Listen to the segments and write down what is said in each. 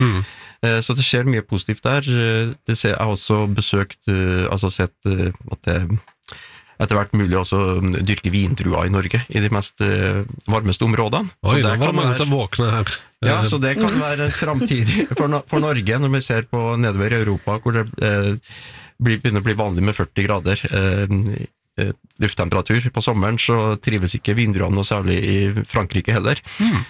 Så det skjer mye positivt der. Jeg har også besøkt, sett at det etter hvert mulig også dyrke vindruer i Norge, i de mest varmeste områdene. Oi, det var mange som våkner her. Ja, så det kan være fremtidig for Norge, når vi ser på nedover i Europa, hvor det begynner å bli vanlig med 40 grader lufttemperatur på sommeren, så trives ikke vindruene noe særlig i Frankrike heller.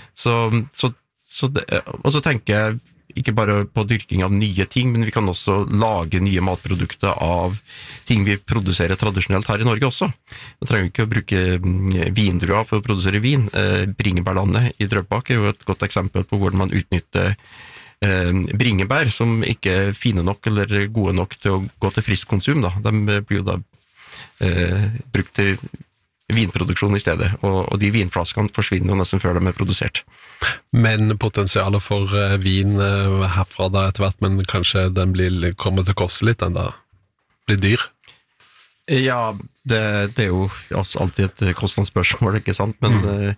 Og så tenker jeg ikke bare på dyrking av nye ting, men vi kan også lage nye matprodukter av ting vi produserer tradisjonelt her i Norge også. Vi trenger ikke å bruke vindruer for å produsere vin. Bringebærlandet i Drøbak er jo et godt eksempel på hvordan man utnytter bringebær som ikke er fine nok eller gode nok til å gå til frisk konsum. De blir jo da brukt til vinproduksjon i stedet, og de vinflaskene forsvinner jo nesten før de er produsert. Men potensialet for vin herfra da etter hvert, men kanskje den kommer til å koste litt, den da blir dyr? Ja, det er jo alltid et kostnadsspørsmål, ikke sant? Men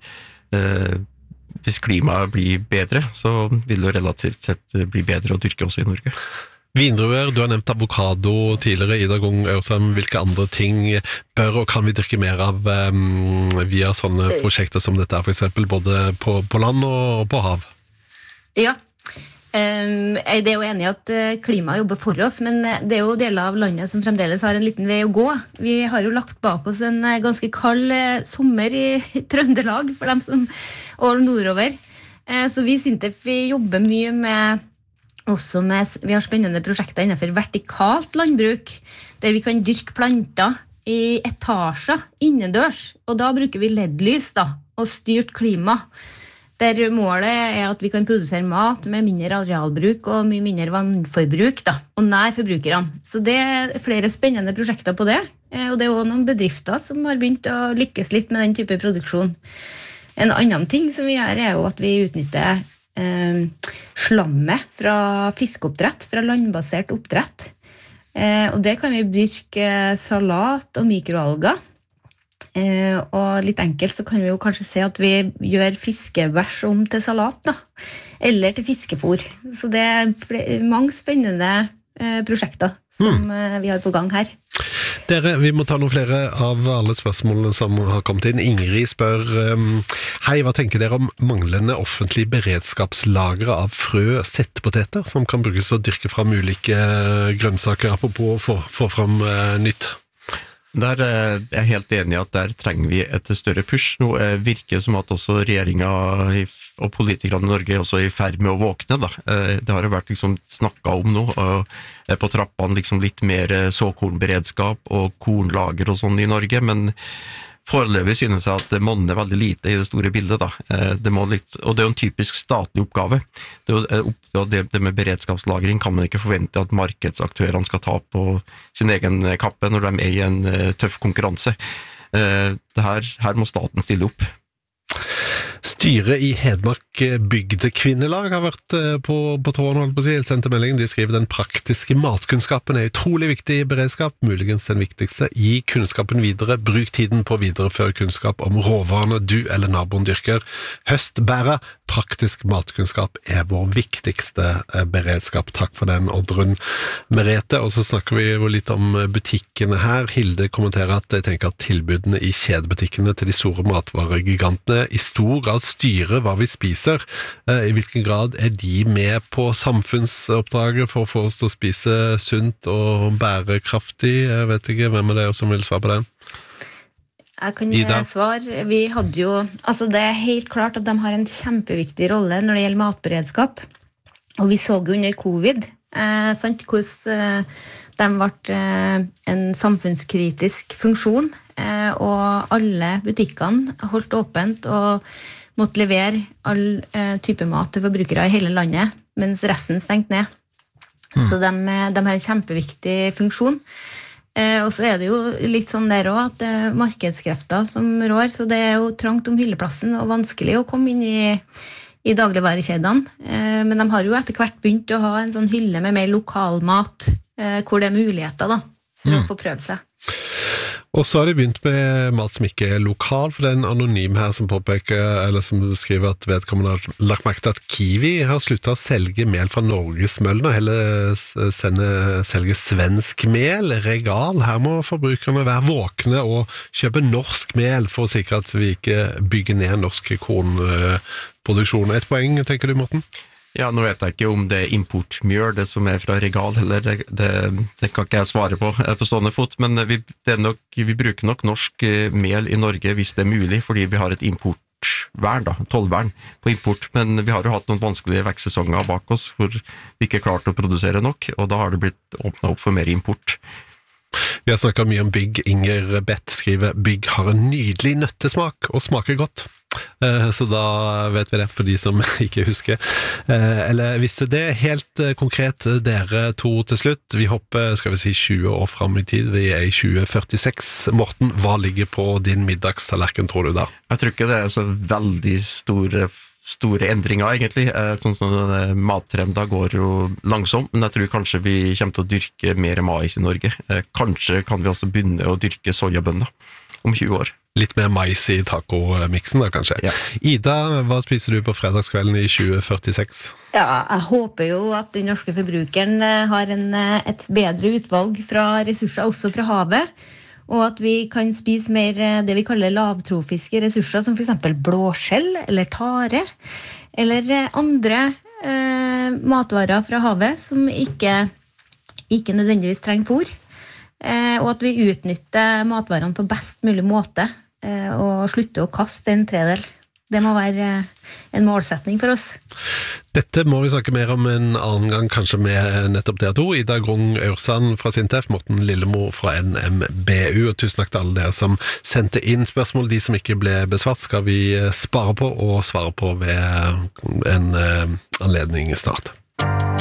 hvis klimaet blir bedre, så vil det relativt sett bli bedre å dyrke også i Norge. Vindruer, du har nevnt avokado tidligere, Ida Grung Ørsheim. Hvilke andre ting bør og kan vi dyrke mer av via sånne prosjekter som dette for eksempel, både på land og på hav? Ja, jeg er jo enig i at klimaet jobber for oss, men det er jo deler av landet som fremdeles har en liten vei å gå. Vi har jo lagt bak oss en ganske kald sommer i Trøndelag for dem som og nordover. Så vi SINTEF jobber mye med vi har spennende prosjekter innenfor vertikalt landbruk, der vi kan dyrke planter i etasjer innendørs, og da bruker vi LED-lys og styrt klima, der målet er at vi kan produsere mat med mindre arealbruk og mye mindre vannforbruk og nær forbrukerne. Så det er flere spennende prosjekter på det, og det er også noen bedrifter som har begynt å lykkes litt med den type produksjon. En annen ting som vi gjør er jo at vi utnytter slammet fra fiskeoppdrett, fra landbasert oppdrett. Og der kan vi dyrke salat og mikroalger. Og litt enkelt så kan vi jo kanskje se at vi gjør fiskebæsj om til salat, eller til fiskefôr. Så det er mange spennende prosjekter som vi har på gang her. Dere, vi må ta noen flere av alle spørsmålene som har kommet inn. Ingrid spør, hei, hva tenker dere om manglende offentlig beredskapslagre av frø settepoteter som kan brukes til å dyrke fram ulike grønnsaker, apropos å få fram nytt? Der er jeg helt enig i at der trenger vi et større push. Nå virker det som at også regjeringen og politikerne i Norge er også i ferd med å våkne. Det har jo vært snakket om nå, og på trappene litt mer såkornberedskap og kornlager og sånn i Norge, men foreløpig synes jeg at det monner veldig lite i det store bildet. Og det er jo en typisk statlig oppgave. Det med beredskapslagring kan man ikke forvente at markedsaktørene skal ta på sin egen kappe når de er i en tøff konkurranse. Her må staten stille opp. Styret i Hedmark bygdekvinnelag har vært på tråden, holdt på å si, sendt melding. De skriver den praktiske matkunnskapen er utrolig viktig i beredskap, muligens den viktigste. Gi kunnskapen videre, bruk tiden på å videreføre kunnskap om råvarene du eller naboen dyrker. Høstbæra, praktisk matkunnskap er vår viktigste beredskap. Takk for den, Oddrun Merete. Og så snakker vi jo litt om butikkene her. Hilde kommenterer at jeg tenker at tilbudene i kjedebutikkene til de store matvaregigantene i stor grad styre hva vi spiser. I hvilken grad er de med på samfunnsoppdraget for å få oss til å spise sunt og bærekraftig? Jeg vet ikke hvem er det som vil svare på den. Jeg kan svare. Vi hadde jo, det er helt klart at de har en kjempeviktig rolle når det gjelder matberedskap. Og vi så jo under covid, hvordan de ble en samfunnskritisk funksjon, og alle butikkene holdt åpent og måtte levere all type mat til forbrukere i hele landet, mens resten stengte ned. Så de har en kjempeviktig funksjon. Og så er det jo litt sånn der også, at det er markedskrefter som rår, så det er jo trangt om hylleplassen og vanskelig å komme inn i dagligvarekjedene. Men de har jo etter hvert begynt å ha en sånn hylle med mer lokalmat, hvor det er muligheter for å få prøve seg. Og så har de begynt med mat som ikke er lokal, for det er en anonym her som påpeker, eller som skriver at vedkommende har lagt merke til at Kiwi har sluttet å selge mel fra Norgesmøllen, og heller selge svensk mel, Regal. Her må forbrukerne være våkne og kjøpe norsk mel for å sikre at vi ikke bygger ned norsk kornproduksjon. Et poeng, tenker du, Morten? Ja, nå vet jeg ikke om det er importmjøl, det som er fra Regal, eller det kan ikke jeg svare på stående fot, men vi bruker nok norsk mel i Norge hvis det er mulig, fordi vi har et importvern, tollvern på import, men vi har jo hatt noen vanskelige vekstsesonger bak oss, hvor vi ikke klarte å produsere nok, og da har det blitt åpnet opp for mer import. Vi har snakket mye om Bygg. Inger Bett skriver Bygg har en nydelig nøttesmak og smaker godt. Så da vet vi det, for de som ikke husker. Eller visste det helt konkret, dere to til slutt. Vi hopper, skal vi si, 20 år frem i tid. Vi er i 2046. Morten, hva ligger på din middagstallerken, tror du da? Jeg tror ikke det er så veldig store endringer egentlig, sånn som mattrender går jo langsomt, men jeg tror kanskje vi kommer til å dyrke mer mais i Norge. Kanskje kan vi også begynne å dyrke sojabønner om 20 år. Litt mer mais i taco-miksen da, kanskje. Ja. Ida, hva spiser du på fredagskvelden i 2046? Ja, jeg håper jo at den norske forbrukeren har et bedre utvalg fra ressurser, også fra havet, og at vi kan spise mer det vi kaller lavtrofiske ressurser, som for eksempel blåskjell eller tare, eller andre matvarer fra havet som ikke nødvendigvis trenger fôr, og at vi utnytter matvarene på best mulig måte, og slutter å kaste en tredel. Det må være en målsetning for oss. Dette må vi snakke mer om en annen gang, kanskje med nettopp dere to. Ida Grung Ørsand fra Sintef, Morten Lillemo fra NMBU, og tusen takk til alle dere som sendte inn spørsmål. De som ikke ble besvart skal vi spare på og svare på ved en anledning snart.